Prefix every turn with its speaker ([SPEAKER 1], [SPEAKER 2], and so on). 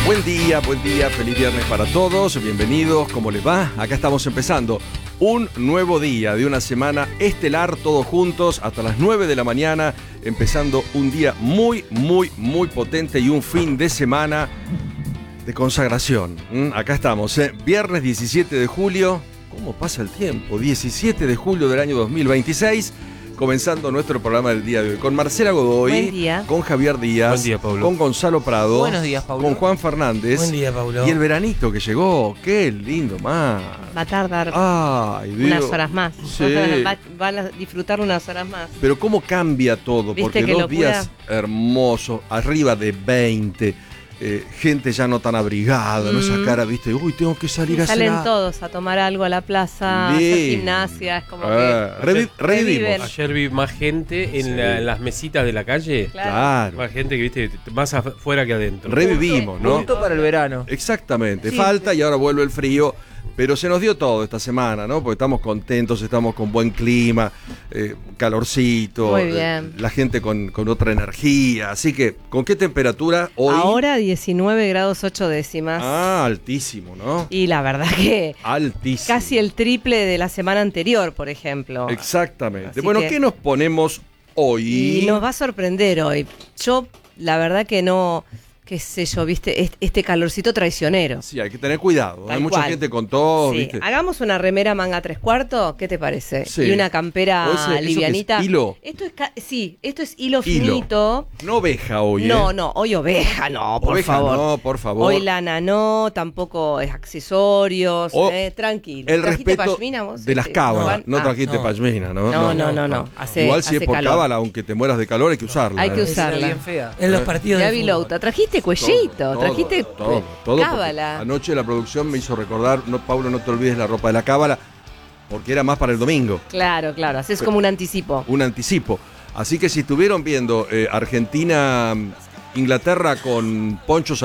[SPEAKER 1] Buen día, feliz viernes para todos, bienvenidos, ¿cómo les va? Acá estamos empezando un nuevo día de una semana estelar, todos juntos, hasta las 9 de la mañana, empezando un día muy potente y un fin de semana de consagración. Acá estamos, viernes 17 de julio, ¿cómo pasa el tiempo? 17 de julio del año 2026. Comenzando nuestro programa del día de hoy con Marcela Godoy,
[SPEAKER 2] buen día.
[SPEAKER 1] Con Javier Díaz,
[SPEAKER 3] buen día, Paulo.
[SPEAKER 1] Con Gonzalo Prado,
[SPEAKER 3] buenos días, Paulo.
[SPEAKER 1] Con Juan Fernández,
[SPEAKER 3] buen día, Paulo.
[SPEAKER 1] Y el veranito que llegó, qué lindo más.
[SPEAKER 2] Va a tardar
[SPEAKER 1] Dios.
[SPEAKER 2] unas horas más.
[SPEAKER 1] Sí.
[SPEAKER 2] Van a disfrutar unas horas más.
[SPEAKER 1] Pero cómo cambia todo, porque
[SPEAKER 2] qué
[SPEAKER 1] dos
[SPEAKER 2] locura?
[SPEAKER 1] días hermosos, arriba de 20, gente ya no tan abrigada, ¿no? Esa cara, viste, uy, tengo que salir a
[SPEAKER 2] Salen
[SPEAKER 1] cenar.
[SPEAKER 2] todos a tomar algo a la plaza, a hacer gimnasia, es como que
[SPEAKER 1] revivimos.
[SPEAKER 3] Ayer vi más gente en las mesitas de la calle.
[SPEAKER 1] Claro.
[SPEAKER 3] Más gente que, viste, más afuera que adentro.
[SPEAKER 1] Revivimos, ¿no?
[SPEAKER 4] Punto para el verano.
[SPEAKER 1] Exactamente,
[SPEAKER 2] Sí,
[SPEAKER 1] falta y ahora vuelve el frío, pero se nos dio todo esta semana, ¿no? Porque estamos contentos, estamos con buen clima, calorcito,
[SPEAKER 2] Muy bien.
[SPEAKER 1] La gente con otra energía, así que, ¿con qué temperatura hoy?
[SPEAKER 2] ahora 19 grados 8 décimas.
[SPEAKER 1] Altísimo, ¿no?
[SPEAKER 2] Y la verdad que
[SPEAKER 1] Altísimo.
[SPEAKER 2] casi el triple de la semana anterior, por ejemplo.
[SPEAKER 1] Exactamente.
[SPEAKER 2] Así
[SPEAKER 1] Bueno,
[SPEAKER 2] que-
[SPEAKER 1] ¿qué nos ponemos hoy?
[SPEAKER 2] Y nos va a sorprender hoy. Yo, la verdad que no, qué sé yo, viste, este calorcito traicionero.
[SPEAKER 1] Sí, hay que tener cuidado.
[SPEAKER 2] Tal
[SPEAKER 1] Hay mucha
[SPEAKER 2] cual.
[SPEAKER 1] gente con todo,
[SPEAKER 2] Sí,
[SPEAKER 1] ¿viste?
[SPEAKER 2] hagamos una remera manga 3/4, ¿qué te parece?
[SPEAKER 1] Sí.
[SPEAKER 2] Y una campera
[SPEAKER 1] O eso que es
[SPEAKER 2] livianita.
[SPEAKER 1] hilo.
[SPEAKER 2] Esto es hilo
[SPEAKER 1] Hilo.
[SPEAKER 2] finito.
[SPEAKER 1] No oveja hoy,
[SPEAKER 2] No, hoy oveja, no, por
[SPEAKER 1] Oveja
[SPEAKER 2] favor.
[SPEAKER 1] no, por favor.
[SPEAKER 2] Hoy lana no, tampoco es accesorios,
[SPEAKER 1] O
[SPEAKER 2] tranquilo.
[SPEAKER 1] El
[SPEAKER 2] ¿Trajiste
[SPEAKER 1] respeto
[SPEAKER 2] pashmina vos?
[SPEAKER 1] de las
[SPEAKER 2] Sí.
[SPEAKER 1] cábalas. No
[SPEAKER 2] Ah,
[SPEAKER 1] trajiste
[SPEAKER 4] no.
[SPEAKER 1] pashmina, ¿no?
[SPEAKER 2] No.
[SPEAKER 1] Igual si es por
[SPEAKER 2] calor.
[SPEAKER 1] cábala, aunque te mueras de calor, hay que usarla.
[SPEAKER 2] Hay que
[SPEAKER 1] ¿eh?
[SPEAKER 2] usarla.
[SPEAKER 4] Era bien fea. En los partidos
[SPEAKER 2] Ya
[SPEAKER 4] de
[SPEAKER 2] vi
[SPEAKER 4] fútbol.
[SPEAKER 2] Louta. Trajiste cuellito,
[SPEAKER 1] Todo,
[SPEAKER 2] trajiste
[SPEAKER 1] todo, porque
[SPEAKER 2] cábala.
[SPEAKER 1] anoche la producción me hizo recordar, Pablo, no te olvides la ropa de la cábala, porque era más para el domingo,
[SPEAKER 2] Claro, haces como un anticipo.
[SPEAKER 1] un anticipo. Así que si estuvieron viendo Argentina, Inglaterra con ponchos